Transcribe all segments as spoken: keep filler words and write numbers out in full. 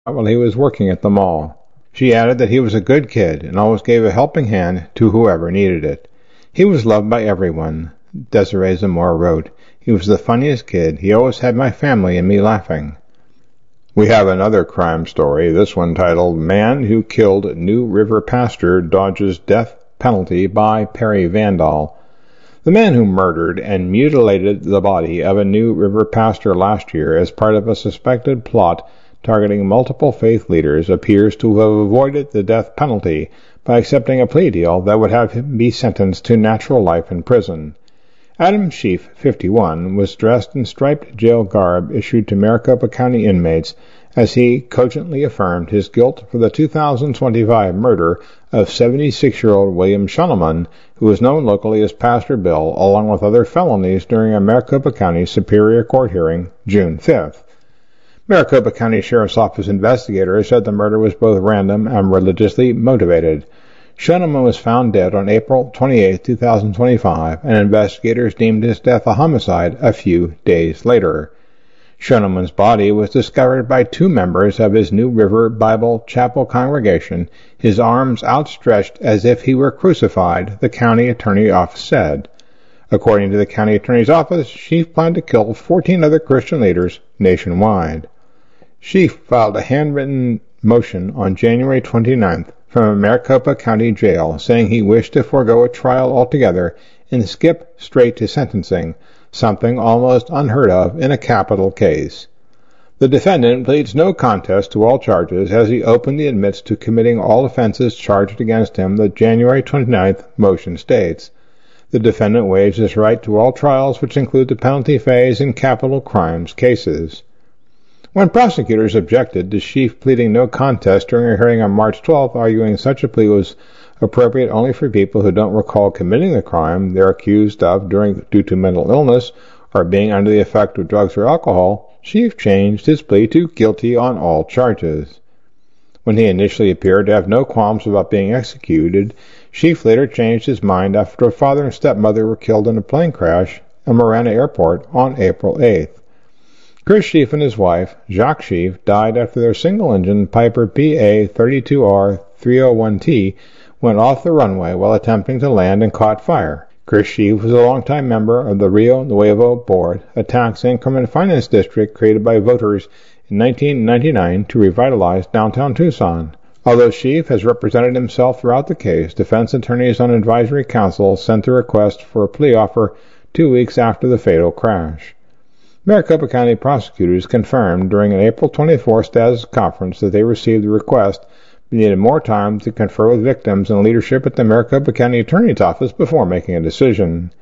while he was working at the mall. She added that he was a good kid and always gave a helping hand to whoever needed it. He was loved by everyone, Desiree Zamora wrote. He was the funniest kid. He always had my family and me laughing. We have another crime story, this one titled Man Who Killed New River Pastor Dodges Death Penalty by Perry Vandal. The man who murdered and mutilated the body of a New River pastor last year as part of a suspected plot targeting multiple faith leaders appears to have avoided the death penalty by accepting a plea deal that would have him be sentenced to natural life in prison. Adam Schief, fifty-one, was dressed in striped jail garb issued to Maricopa County inmates as he cogently affirmed his guilt for the two thousand twenty-five murder of seventy-six-year-old William Schoenemann, who was known locally as Pastor Bill, along with other felonies during a Maricopa County Superior Court hearing June fifth. Maricopa County Sheriff's Office investigators said the murder was both random and religiously motivated. Schoenemann was found dead on April twenty-eighth, two thousand twenty-five, and investigators deemed his death a homicide a few days later. Schoenemann's body was discovered by two members of his New River Bible Chapel congregation, his arms outstretched as if he were crucified, the county attorney's office said. According to the county attorney's office, Schief planned to kill fourteen other Christian leaders nationwide. Schief filed a handwritten motion on January twenty-ninth from a Maricopa County jail saying he wished to forego a trial altogether and skip straight to sentencing, something almost unheard of in a capital case. The defendant pleads no contest to all charges as he openly admits to committing all offenses charged against him, the January twenty-ninth motion states. The defendant waives his right to all trials, which include the penalty phase in capital crimes cases. When prosecutors objected to Schief pleading no contest during a hearing on March twelfth, arguing such a plea was appropriate only for people who don't recall committing the crime they're accused of during due to mental illness or being under the effect of drugs or alcohol, Schief changed his plea to guilty on all charges. When he initially appeared to have no qualms about being executed, Schief later changed his mind after a father and stepmother were killed in a plane crash at Marana Airport on April eighth. Chris Schief and his wife, Jacques Schief, died after their single-engine Piper P A thirty-two R three oh one T went off the runway while attempting to land and caught fire. Chris Schief was a longtime member of the Rio Nuevo Board, a tax increment finance district created by voters in nineteen ninety-nine to revitalize downtown Tucson. Although Schief has represented himself throughout the case, defense attorneys on advisory council sent a request for a plea offer two weeks after the fatal crash. Maricopa County prosecutors confirmed during an April twenty-fourth status conference that they received the request but needed more time to confer with victims and leadership at the Maricopa County Attorney's Office before making a decision.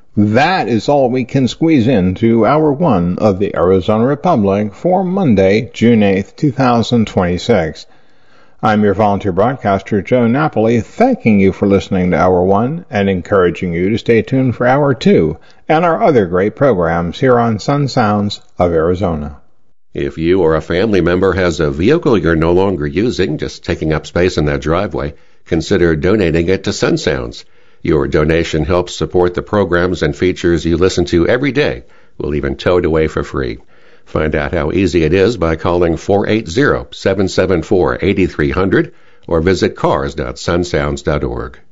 That is all we can squeeze into Hour one of the Arizona Republic for Monday, June eighth, two thousand twenty-six. I'm your volunteer broadcaster, Joe Napoli, thanking you for listening to Hour one and encouraging you to stay tuned for Hour two and our other great programs here on Sun Sounds of Arizona. If you or a family member has a vehicle you're no longer using, just taking up space in that driveway, consider donating it to Sun Sounds. Your donation helps support the programs and features you listen to every day. We'll even tow it away for free. Find out how easy it is by calling four eight zero, seven seven four, eight three zero zero or visit cars dot sun sounds dot org.